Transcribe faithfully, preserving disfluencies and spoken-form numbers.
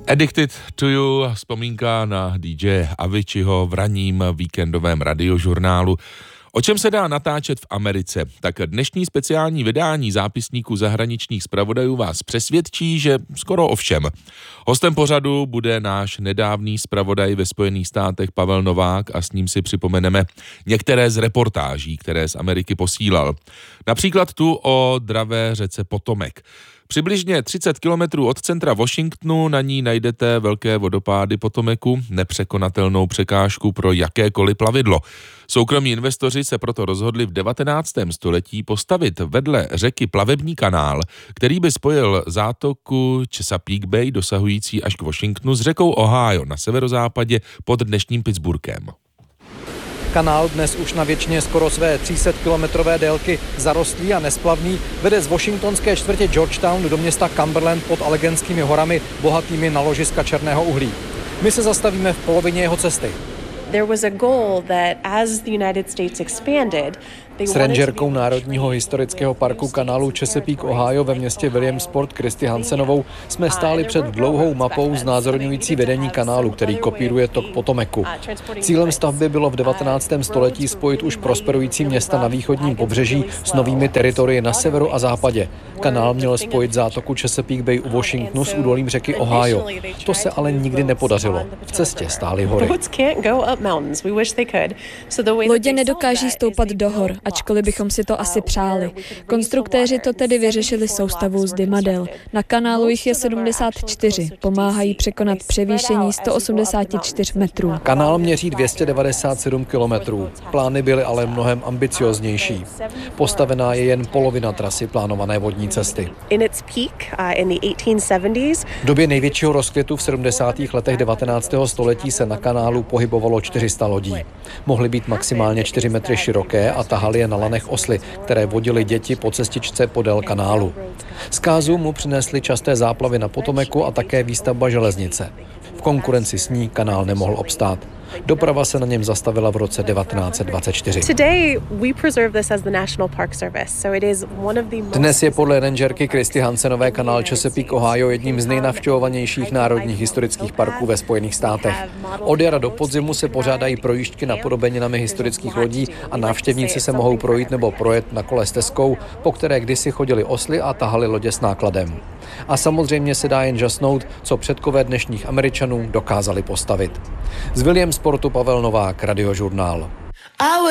Addicted to You, vzpomínka na dý džeje Aviciiho v ranním víkendovém radiožurnálu. O čem se dá natáčet v Americe? Tak dnešní speciální vydání zápisníku zahraničních zpravodajů vás přesvědčí, že skoro o všem. Hostem pořadu bude náš nedávný zpravodaj ve Spojených státech Pavel Novák a s ním si připomeneme některé z reportáží, které z Ameriky posílal. Například tu o dravé řece Potomac. Přibližně třicet kilometrů od centra Washingtonu na ní najdete velké vodopády Potomacu, nepřekonatelnou překážku pro jakékoliv plavidlo. Soukromí investoři se proto rozhodli v devatenáctém století postavit vedle řeky plavební kanál, který by spojil zátoku Chesapeake Bay dosahující až k Washingtonu s řekou Ohio na severozápadě pod dnešním Pittsburghem. Kanál dnes už na většině skoro své tři sta kilometrové délky zarostlý a nesplavný vede z washingtonské čtvrtě Georgetown do města Cumberland pod Alleganskými horami, bohatými na ložiska černého uhlí. My se zastavíme v polovině jeho cesty. S rangerkou Národního historického parku kanálu Chesapeake Ohio ve městě Williamsport Christy Hansenovou jsme stáli před dlouhou mapou znázorňující vedení kanálu, který kopíruje tok Potomacu. Cílem stavby bylo v devatenáctém století spojit už prosperující města na východním pobřeží s novými teritorii na severu a západě. Kanál měl spojit zátoku Chesapeake Bay u Washingtonu s údolím řeky Ohio. To se ale nikdy nepodařilo. V cestě stály hory. Lodě nedokáží stoupat do hor, ačkoliv bychom si to asi přáli. Konstruktéři to tedy vyřešili soustavou z dymadel. Na kanálu jich je sedmdesát čtyři, pomáhají překonat převýšení sto osmdesát čtyři metrů. Kanál měří dvě stě devadesát sedm kilometrů. Plány byly ale mnohem ambicioznější. Postavená je jen polovina trasy plánované vodní cesty. V době největšího rozkvětu v sedmdesátých letech devatenáctého století se na kanálu pohybovalo čtyři sta lodí. Mohly být maximálně čtyři metry široké a tahali je na lanech osly, které vodily děti po cestičce podél kanálu. Zkázu mu přinesly časté záplavy na Potomacu a také výstavba železnice. V konkurenci s ní kanál nemohl obstát. Doprava se na něm zastavila v roce devatenáct set dvacet čtyři. Dnes je podle rangerky Christy Hansenové kanál Chesapeake Ohio jedním z nejnavštěvovanějších národních historických parků ve Spojených státech. Od jara do podzimu se pořádají projížďky napodobeninami historických lodí a návštěvníci se mohou projít nebo projet na kole stezkou, po které kdysi chodili osly a tahali lodě s nákladem. A samozřejmě se dá jen žasnout, co předkové dnešních Američanů dokázali postavit. Z Williamsportu Pavel Novák, Radiožurnál.